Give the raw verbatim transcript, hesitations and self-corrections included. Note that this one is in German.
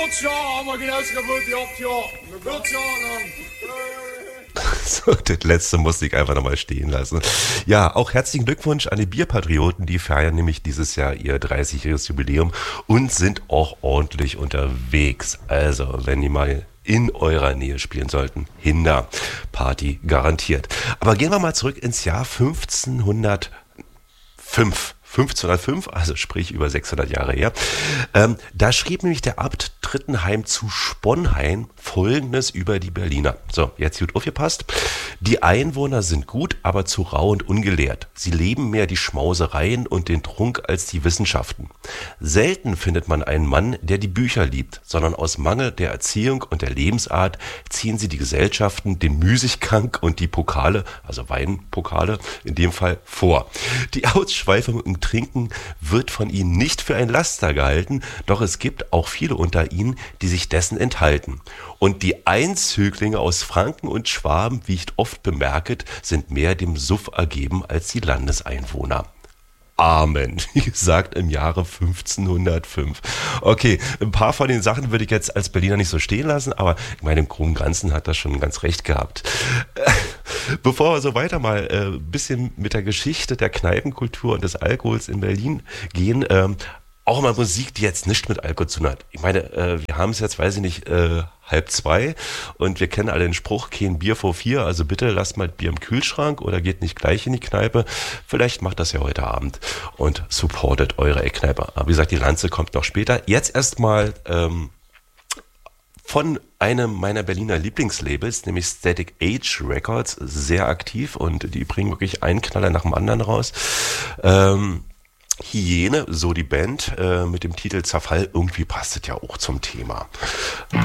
Geburtsjahr haben wir genauso Geburtsjahr. Geburtsjahr lang. So, das letzte musste ich einfach nochmal stehen lassen. Ja, auch herzlichen Glückwunsch an die Bierpatrioten, die feiern nämlich dieses Jahr ihr dreißigjähriges Jubiläum und sind auch ordentlich unterwegs. Also, wenn die mal in eurer Nähe spielen sollten, Hinder, Party garantiert. Aber gehen wir mal zurück ins Jahr fünfzehnhundertfünf. fünfzehnhundertfünf, also sprich über sechshundert Jahre her. Ähm, da schrieb nämlich der Abt Trittenheim zu Sponheim Folgendes über die Berliner. So, jetzt gut aufgepasst. Die Einwohner sind gut, aber zu rau und ungelehrt. Sie leben mehr die Schmausereien und den Trunk als die Wissenschaften. Selten findet man einen Mann, der die Bücher liebt, sondern aus Mangel der Erziehung und der Lebensart ziehen sie die Gesellschaften, den Müßiggang und die Pokale, also Weinpokale in dem Fall, vor. Die Ausschweifung im Trinken wird von ihnen nicht für ein Laster gehalten, doch es gibt auch viele unter ihnen, die sich dessen enthalten. Und die Einzöglinge aus Franken und Schwaben, wie ich oft bemerket, sind mehr dem Suff ergeben als die Landeseinwohner. Amen, wie gesagt, im Jahre fünfzehnhundertfünf. Okay, ein paar von den Sachen würde ich jetzt als Berliner nicht so stehen lassen, aber ich meine, im Großen und Ganzen hat das schon ganz recht gehabt. Bevor wir so weiter mal ein äh, bisschen mit der Geschichte der Kneipenkultur und des Alkohols in Berlin gehen, ähm, auch mal Musik, die jetzt nicht mit Alkohol zu tun hat. Ich meine, äh, wir haben es jetzt, weiß ich nicht, äh, halb zwei und wir kennen alle den Spruch, kein Bier vor vier, also bitte lasst mal Bier im Kühlschrank oder geht nicht gleich in die Kneipe. Vielleicht macht das ja heute Abend und supportet eure Eckkneipe. Aber wie gesagt, die Lanze kommt noch später. Jetzt erstmal ähm, von einem meiner Berliner Lieblingslabels, nämlich Static Age Records, sehr aktiv und die bringen wirklich einen Knaller nach dem anderen raus. Ähm, Hyäne, so die Band, äh, mit dem Titel Zerfall, irgendwie passt es ja auch zum Thema.